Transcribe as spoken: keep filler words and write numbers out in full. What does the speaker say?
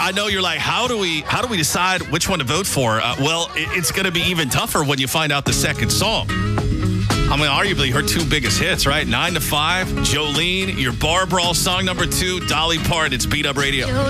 I know you're like, how do we how do we decide which one to vote for? Uh, well, it, it's going to be even tougher when you find out the second song. I mean, arguably her two biggest hits, right? Nine to Five, Jolene, your Bar Brawl song number two, Dolly Parton. It's Beat Up Radio.